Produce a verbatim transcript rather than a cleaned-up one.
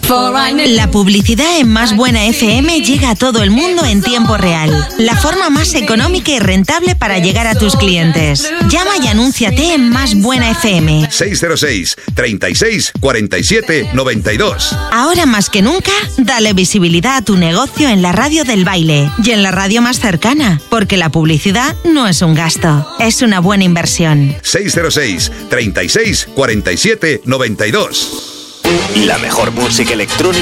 La publicidad en Más Buena F M llega a todo el mundo en tiempo real. La forma más económica y rentable para llegar a tus clientes. Llama y anúnciate en Más Buena F M. seis cero seis, treinta y seis, cuarenta y siete, noventa y dos. Ahora más que nunca, dale visibilidad a tu negocio en la radio del baile y en la radio más cercana, porque la publicidad no es un gasto, es una buena inversión. seis cero seis, treinta y seis, cuarenta y siete, noventa y dos. La mejor música electrónica